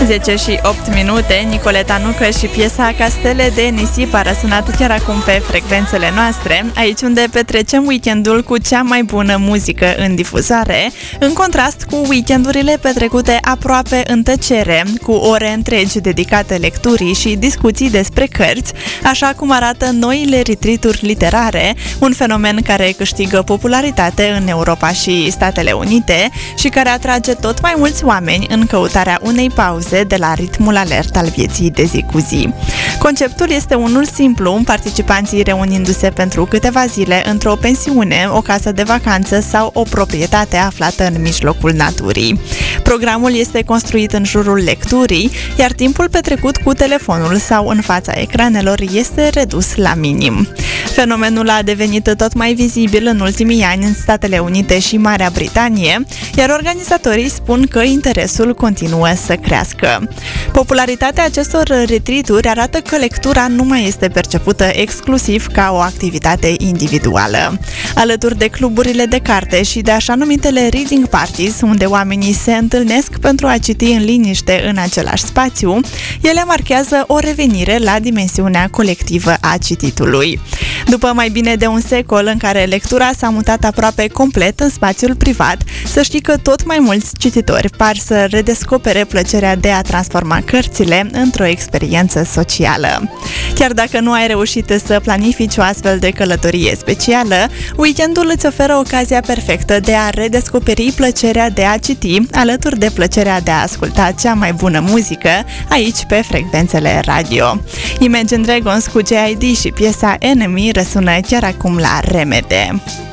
10 și 8 minute, Nicoleta Nucă și piesa Castele de nisip a răsunat chiar acum pe frecvențele noastre, aici unde petrecem weekendul cu cea mai bună muzică în difuzare, în contrast cu weekendurile petrecute aproape în tăcere, cu ore întregi dedicate lecturii și discuții despre cărți, așa cum arată noile retreat-uri literare, un fenomen care câștigă popularitate în Europa și Statele Unite și care atrage tot mai mulți oameni în căutarea unei pauze de la ritmul alert al vieții de zi cu zi. Conceptul este unul simplu, participanții reunindu-se pentru câteva zile într-o pensiune, o casă de vacanță sau o proprietate aflată în mijlocul naturii. Programul este construit în jurul lecturii, iar timpul petrecut cu telefonul sau în fața ecranelor este redus la minim. Fenomenul a devenit tot mai vizibil în ultimii ani în Statele Unite și Marea Britanie, iar organizatorii spun că interesul continuă să crească. Popularitatea acestor retreat-uri arată că lectura nu mai este percepută exclusiv ca o activitate individuală. Alături de cluburile de carte și de așa numitele reading parties, unde oamenii se întâlnesc pentru a citi în liniște în același spațiu, ele marchează o revenire la dimensiunea colectivă a cititului. După mai bine de un secol în care lectura s-a mutat aproape complet în spațiul privat, să știi că tot mai mulți cititori par să redescopere plăcerea de a transforma cărțile într-o experiență socială. Chiar dacă nu ai reușit să planifici o astfel de călătorie specială, weekendul îți oferă ocazia perfectă de a redescoperi plăcerea de a citi, alături de plăcerea de a asculta cea mai bună muzică, aici pe frecvențele radio. Imagine Dragons cu JID și piesa Enemy răsună chiar acum la Remede.